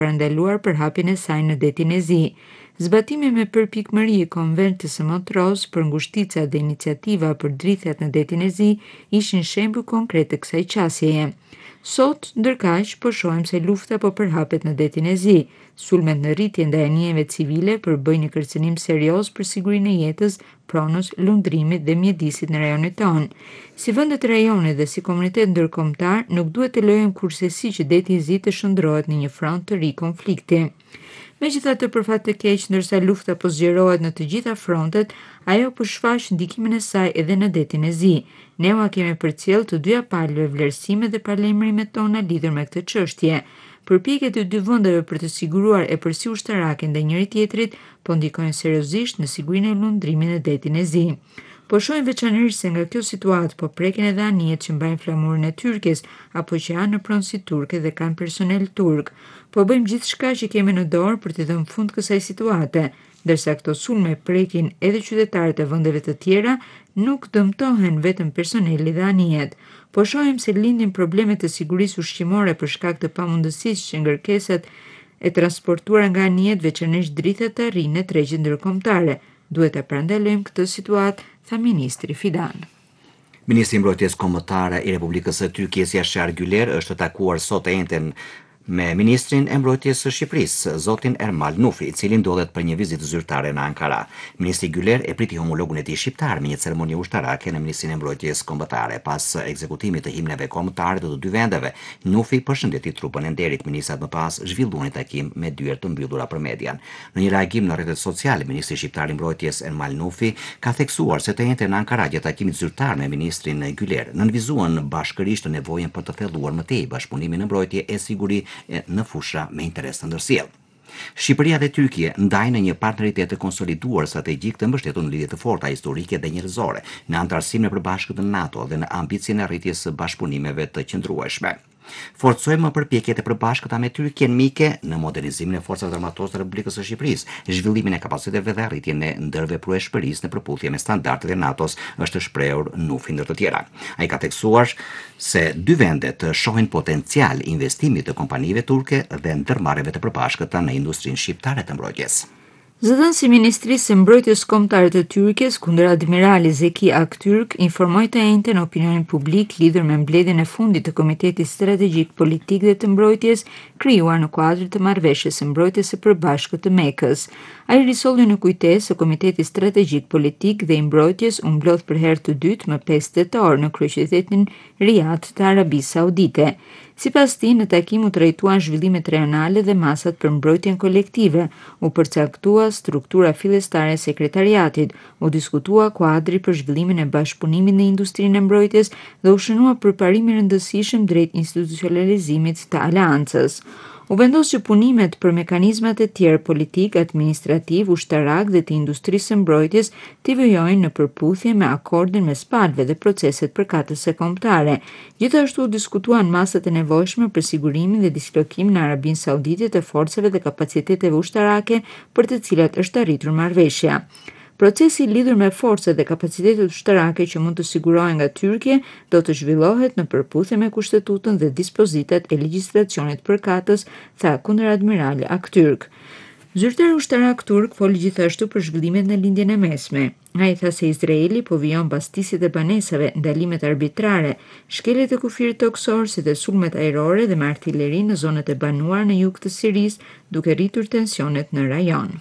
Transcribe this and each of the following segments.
ndaluar për hapjen e saj në detin e Zi. Zbatimi me përpikmëri i konventës së Montreux për ngushtica dhe iniciativa për drithat në detin e Zi ishin shembuj konkret të kësaj qasjeje. Sot, ndërkaq, po shohim se lufta po përhapet në detin e Zi. Sulmet në rritje ndaj anijeve civile përbëjnë një kërcënim serioz për sigurinë e jetës, pronës, lundrimit dhe mjedisit në rajonin tonë. Si vendet e rajonit dhe si komunitet ndërkombëtar, nuk duhet të lejojmë kurrësi që deti i Zi të shndrohet në një front të ri konflikti. Megjithatë, për fat të keq, ndërsa lufta po zgjerohet në të gjitha frontet, ajo po shfaq ndikimin e saj edhe në detin e Zi. Ne kemi përcjell të dyja palëve vlerësimet dhe paralajmërimet tona lidhur me këtë çështje. Përpjekjet e dy vendeve për të siguruar epërsi ushtarake ndaj njëri tjetrit po ndikojnë seriozisht në sigurinë e lundrimit në detin e Zi. Po shohim veçanërisht se nga kjo situatë po prekin edhe anijet që mbajnë flamurin e Tyrkës apo që janë në pronësi turke dhe kanë personel turk. Po bëjmë gjithçka që kemi në dorë për të dhënë fund kësaj situate, ndërsa këto sulme prekin edhe qytetarët e vendeve të tjera, nuk dëmtohen vetëm personeli dhe anijet. Po shohim se lindin probleme të sigurisë ushqimore për shkak të pamundësisë që ngërkesat e transportuara nga anijet veçanërisht drithat të arrijnë në tregjet ndërkombëtare. Duhet të parandalojmë këtë situatë, tha ministri Fidan. Ministri i Mbrojtjes Kombëtare i Republikës së Tyrkisë Yaşar Güler është takuar sot e njëjtën me ministrin e mbrojtjes së Shqipërisë, zotin Ermal Nufi, i cili ndodhet për një vizitë zyrtare në Ankara. Ministri Güler e priti homologun e tij shqiptar me një ceremoni ushtarake në Ministrinë e Mbrojtjes Kombëtare. Pas ekzekutimit të himneve kombëtare të të dy vendeve, Nufi përshëndeti trupën e nderit. Ministrat më pas zhvilluan një takim me dyert të mbyllura për median. Në një reagim në rrjetet sociale, ministri shqiptar i mbrojtjes Ermal Nufi ka theksuar se të njëjtën në Ankara gjatë takimit zyrtar me ministrin Güler nënvizuan bashkërisht nevojën për të thelluar më tej bashkëpunimin në mbrojtje e siguri në fusha me interes të ndërsjellë. Shqipëria dhe Tyrkia ndajnë një partneritet të konsoliduar strategjik të mbështetur në lidhje të forta historike dhe njerëzore, në antarësimin e përbashkët të NATO dhe në ambicien e arritjes së bashkëpunimeve të qëndrueshme. Forcojmë përpjekjet e përbashkëta me Tyrkinë mike në modernizimin e forcave armatose të Republikës së Shqipërisë, zhvillimin e kapaciteteve dhe arritjen e ndërveprueshmërisë në përputhje me standardet e NATO-s, është shprehur Nufi ndër të tjera. Ai ka theksuar se dy vendet shohin potencial investimi të kompanive turke dhe ndërmarrjeve të përbashkëta në industrinë shqiptare të mbrojtjes. Zëdhënësi i Ministrisë së Mbrojtjes Kombëtare të Tyrkisë kundër admirali Zeki Aktürk informoi të njëjtën opinionin publik lidhur me mbledhjen e fundit të Komitetit Strategjik Politik dhe të Mbrojtjes krijuar në kuadër të marrëveshjes së mbrojtjes së përbashkët të Mekës. Ai risolli në kujtesë se Komiteti Strategjik Politik dhe i Mbrojtjes u mblodh për herë të dytë më 5 tetor në kryeqytetin Riyadh të Arabisë Saudite. Sipas tij, në takim u trajtuan zhvillimet rajonale dhe masat për mbrojtjen kolektive, u përcaktua struktura fillestare e sekretariatit, u diskutua kuadri për zhvillimin e bashkëpunimit në industrinë e mbrojtjes dhe u shënua përparimi i rëndësishëm drejt institucionalizimit të aleancës. U vendos që punimet për mekanizmat e tjerë politik, administrativ, ushtarak dhe të industrisë së mbrojtjes të vijojnë në përputhje me akordin mes palëve dhe proceset përkatëse kombëtare. Gjithashtu diskutuan masat e nevojshme për sigurimin dhe dislokimin në Arabinë Saudite të forcave dhe kapaciteteve ushtarake për të cilat është arritur marrëveshja. Procesi lidhur me forcat dhe kapacitetet ushtarake që mund të sigurohen nga Tyrkia do të zhvillohet në përputhje me kushtetutën dhe dispozitat e legjislacionit përkatës, tha kundëradmirali Aktürk. Zyrtari ushtarak turk foli gjithashtu për zhvillimet në lindjen e mesme. Ai tha se Izraeli po vijon pastisjet e banesave, ndalimet arbitrare, shkeljet e kufirit toksor, si dhe sulmet ajrore dhe me artilleri në zonat e banuara në jug të Sirisë, duke rritur tensionet në rajon.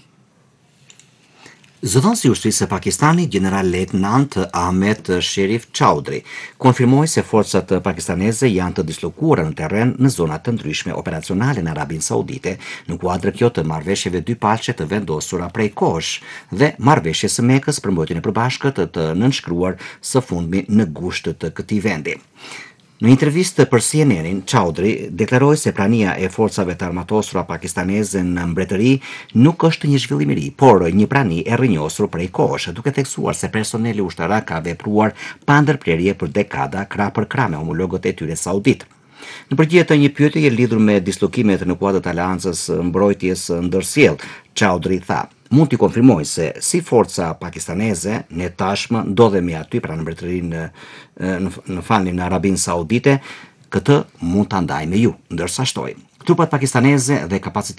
Zëdhënësi i ushtrisë së Pakistanit, general-lejtnant Ahmed Sherif Chaudhry, konfirmoi se forcat pakistaneze janë të dislokuara në terren në zona të ndryshme operacionale në Arabinë Saudite, në kuadër kjo të marrëveshjeve dypalçe të vendosura prej kohësh dhe marrëveshjes së Mekës për mbrojtjen e përbashkët të nënshkruar së fundmi në gusht të këtij vendi. Në intervistë për CNN-in, Chaudhry deklaroi se prania e forcave të armatosura pakistaneze në mbretëri nuk është një zhvillim i ri, por një prani e rrënjosur prej kohësh, duke theksuar se personeli ushtarak ka vepruar pa ndërprerje për dekada krah për krah me homologët e tyre saudit. Në përgjigje të një pyetjeje lidhur me dislokimet në kuadër të aleancës mbrojtjes ndërsjellë, Chaudhry tha: "Mund t'i konfirmoj se si forca pakistaneze ne tashmë ndodhemi aty pra në mbretërinë në Arabinë Saudite, këtë mund ta ndaj me ju", ndërsa shtoi: Trupat pakistaneze dhe kapacitetet